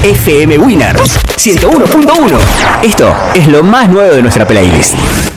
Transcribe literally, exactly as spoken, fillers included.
F M Winners ciento uno punto uno. Esto es lo más nuevo de nuestra playlist.